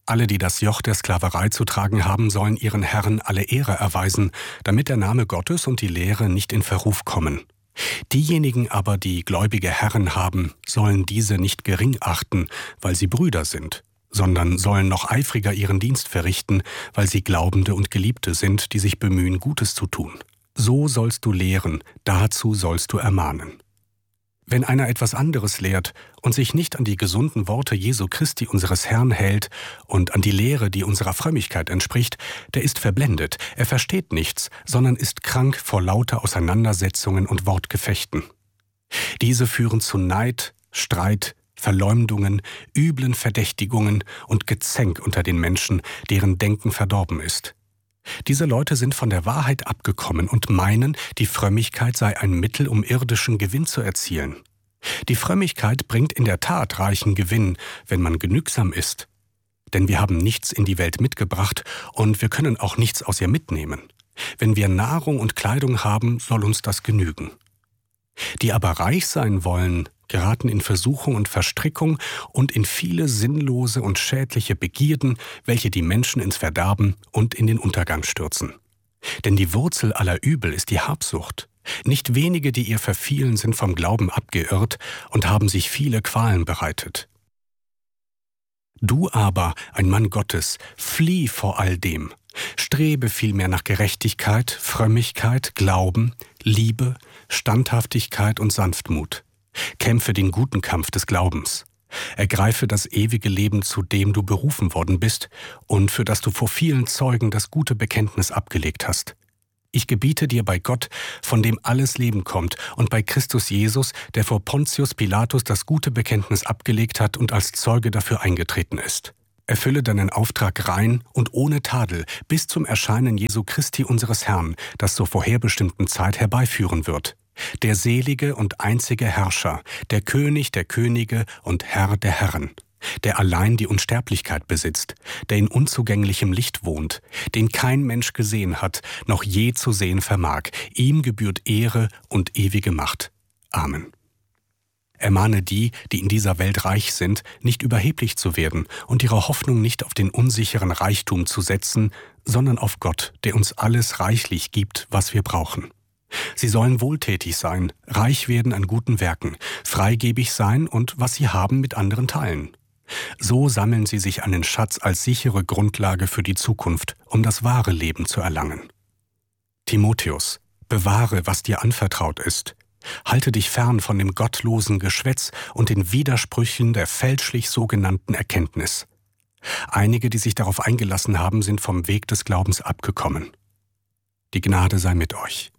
Alle, die das Joch der Sklaverei zu tragen haben, sollen ihren Herren alle Ehre erweisen, damit der Name Gottes und die Lehre nicht in Verruf kommen. Diejenigen aber, die gläubige Herren haben, sollen diese nicht gering achten, weil sie Brüder sind, sondern sollen noch eifriger ihren Dienst verrichten, weil sie Glaubende und Geliebte sind, die sich bemühen, Gutes zu tun. So sollst du lehren, dazu sollst du ermahnen. Wenn einer etwas anderes lehrt und sich nicht an die gesunden Worte Jesu Christi unseres Herrn hält und an die Lehre, die unserer Frömmigkeit entspricht, der ist verblendet, er versteht nichts, sondern ist krank vor lauter Auseinandersetzungen und Wortgefechten. Diese führen zu Neid, Streit, Verleumdungen, üblen Verdächtigungen und Gezänk unter den Menschen, deren Denken verdorben ist. Diese Leute sind von der Wahrheit abgekommen und meinen, die Frömmigkeit sei ein Mittel, um irdischen Gewinn zu erzielen. Die Frömmigkeit bringt in der Tat reichen Gewinn, wenn man genügsam ist. Denn wir haben nichts in die Welt mitgebracht und wir können auch nichts aus ihr mitnehmen. Wenn wir Nahrung und Kleidung haben, soll uns das genügen. Die aber reich sein wollen, geraten in Versuchung und Verstrickung und in viele sinnlose und schädliche Begierden, welche die Menschen ins Verderben und in den Untergang stürzen. Denn die Wurzel aller Übel ist die Habsucht. Nicht wenige, die ihr verfielen, sind vom Glauben abgeirrt und haben sich viele Qualen bereitet. Du aber, ein Mann Gottes, flieh vor all dem. Strebe vielmehr nach Gerechtigkeit, Frömmigkeit, Glauben, Liebe, Standhaftigkeit und Sanftmut. Kämpfe den guten Kampf des Glaubens. Ergreife das ewige Leben, zu dem du berufen worden bist und für das du vor vielen Zeugen das gute Bekenntnis abgelegt hast. Ich gebiete dir bei Gott, von dem alles Leben kommt, und bei Christus Jesus, der vor Pontius Pilatus das gute Bekenntnis abgelegt hat und als Zeuge dafür eingetreten ist. Erfülle deinen Auftrag rein und ohne Tadel bis zum Erscheinen Jesu Christi unseres Herrn, das zur vorherbestimmten Zeit herbeiführen wird. Der selige und einzige Herrscher, der König der Könige und Herr der Herren, der allein die Unsterblichkeit besitzt, der in unzugänglichem Licht wohnt, den kein Mensch gesehen hat, noch je zu sehen vermag. Ihm gebührt Ehre und ewige Macht. Amen. Ermahne die, die in dieser Welt reich sind, nicht überheblich zu werden und ihre Hoffnung nicht auf den unsicheren Reichtum zu setzen, sondern auf Gott, der uns alles reichlich gibt, was wir brauchen. Sie sollen wohltätig sein, reich werden an guten Werken, freigebig sein und was sie haben mit anderen teilen. So sammeln sie sich einen Schatz als sichere Grundlage für die Zukunft, um das wahre Leben zu erlangen. Timotheus, bewahre, was dir anvertraut ist. Halte dich fern von dem gottlosen Geschwätz und den Widersprüchen der fälschlich sogenannten Erkenntnis. Einige, die sich darauf eingelassen haben, sind vom Weg des Glaubens abgekommen. Die Gnade sei mit euch.